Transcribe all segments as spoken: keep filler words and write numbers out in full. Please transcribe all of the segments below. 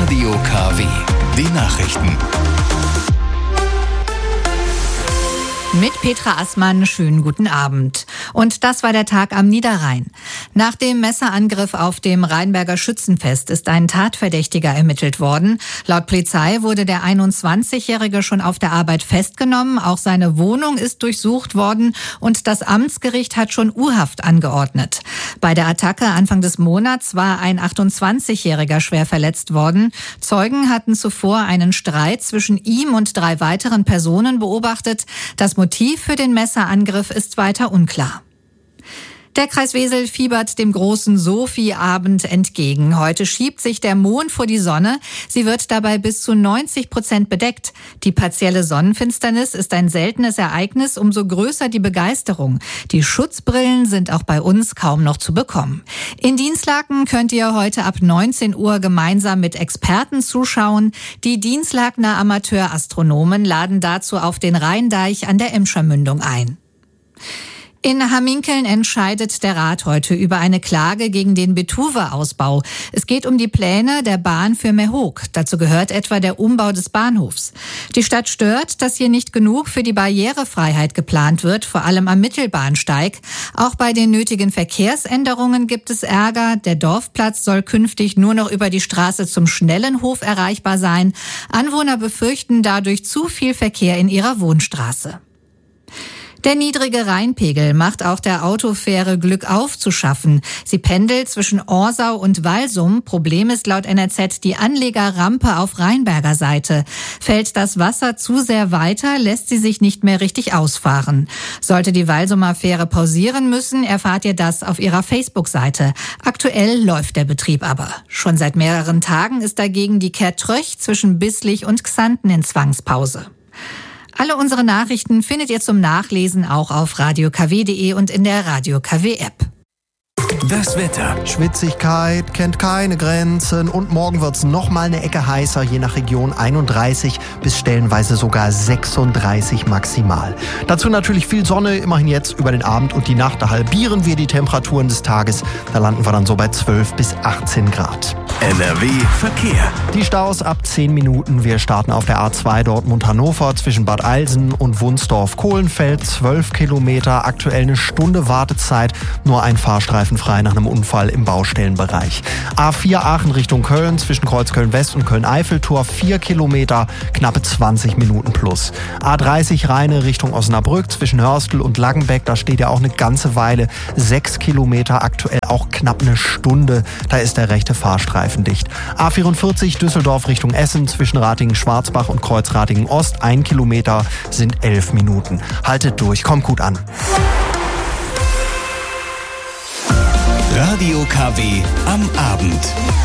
Radio K W. Die Nachrichten. Mit Petra Assmann, schönen guten Abend. Und das war der Tag am Niederrhein. Nach dem Messerangriff auf dem Rheinberger Schützenfest ist ein Tatverdächtiger ermittelt worden. Laut Polizei wurde der einundzwanzigjährige schon auf der Arbeit festgenommen. Auch seine Wohnung ist durchsucht worden und das Amtsgericht hat schon U-Haft angeordnet. Bei der Attacke Anfang des Monats war ein achtundzwanzigjähriger schwer verletzt worden. Zeugen hatten zuvor einen Streit zwischen ihm und drei weiteren Personen beobachtet. Das Motiv für den Messerangriff ist weiter unklar. Der Kreis Wesel fiebert dem großen Sophie-Abend entgegen. Heute schiebt sich der Mond vor die Sonne. Sie wird dabei bis zu neunzig Prozent bedeckt. Die partielle Sonnenfinsternis ist ein seltenes Ereignis, umso größer die Begeisterung. Die Schutzbrillen sind auch bei uns kaum noch zu bekommen. In Dinslaken könnt ihr heute ab neunzehn Uhr gemeinsam mit Experten zuschauen. Die Dinslakener Amateurastronomen laden dazu auf den Rheindeich an der Emscher Mündung ein. In Hamminkeln entscheidet der Rat heute über eine Klage gegen den Betuwe-Ausbau. Es geht um die Pläne der Bahn für Mehoek. Dazu gehört etwa der Umbau des Bahnhofs. Die Stadt stört, dass hier nicht genug für die Barrierefreiheit geplant wird, vor allem am Mittelbahnsteig. Auch bei den nötigen Verkehrsänderungen gibt es Ärger. Der Dorfplatz soll künftig nur noch über die Straße zum Schnellenhof erreichbar sein. Anwohner befürchten dadurch zu viel Verkehr in ihrer Wohnstraße. Der niedrige Rheinpegel macht auch der Autofähre Glückauf zu schaffen. Sie pendelt zwischen Orsau und Walsum. Problem ist laut N R Z die Anlegerrampe auf Rheinberger Seite. Fällt das Wasser zu sehr weiter, lässt sie sich nicht mehr richtig ausfahren. Sollte die Walsumer Fähre pausieren müssen, erfahrt ihr das auf ihrer Facebook-Seite. Aktuell läuft der Betrieb aber. Schon seit mehreren Tagen ist dagegen die Kertröch zwischen Bislich und Xanten in Zwangspause. Alle unsere Nachrichten findet ihr zum Nachlesen auch auf radio k w punkt de und in der Radio K W App. Das Wetter. Schwitzigkeit kennt keine Grenzen und morgen wird's noch mal eine Ecke heißer, je nach Region einunddreißig bis stellenweise sogar sechsunddreißig maximal. Dazu natürlich viel Sonne, immerhin jetzt über den Abend und die Nacht. Da halbieren wir die Temperaturen des Tages. Da landen wir dann so bei zwölf bis achtzehn Grad. N R W Verkehr. Die Staus ab zehn Minuten. Wir starten auf der A zwei Dortmund-Hannover zwischen Bad Eilsen und Wunsdorf-Kohlenfeld. zwölf Kilometer, aktuell eine Stunde Wartezeit. Nur ein Fahrstreifen frei nach einem Unfall im Baustellenbereich. A vier Aachen Richtung Köln zwischen Kreuzköln-West und Köln-Eiffeltor. vier Kilometer, knappe zwanzig Minuten plus. A dreißig Rheine Richtung Osnabrück zwischen Hörstel und Laggenbeck. Da steht ja auch eine ganze Weile. sechs Kilometer, aktuell auch knapp eine Stunde. Da ist der rechte Fahrstreifen dicht. A vierundvierzig Düsseldorf Richtung Essen zwischen Ratingen-Schwarzbach und Kreuz-Ratingen-Ost. Ein Kilometer sind elf Minuten. Haltet durch, kommt gut an. Radio K W am Abend.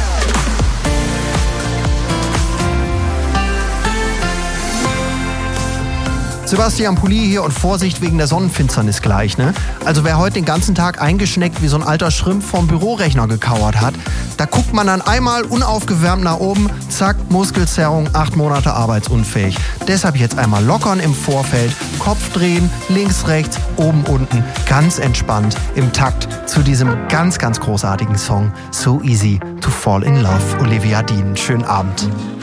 Sebastian Pulli hier und Vorsicht wegen der Sonnenfinsternis gleich, ne? Also wer heute den ganzen Tag eingeschneckt wie so ein alter Schrimp vorm Bürorechner gekauert hat, da guckt man dann einmal unaufgewärmt nach oben, zack, Muskelzerrung, acht Monate arbeitsunfähig. Deshalb jetzt einmal lockern im Vorfeld, Kopf drehen, links, rechts, oben, unten, ganz entspannt im Takt zu diesem ganz, ganz großartigen Song So Easy to Fall in Love, Olivia Dean. Schönen Abend.